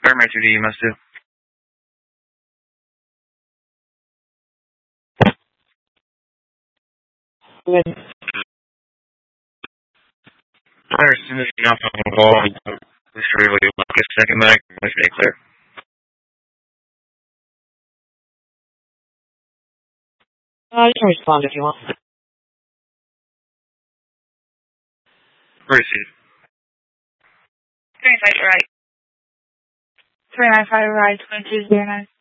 Primary 2D, you must do. Good. As soon as you knock on the wall, just really look a second back, let's make clear. You can respond if you want. Proceed. 395 right. 395 right, 2209.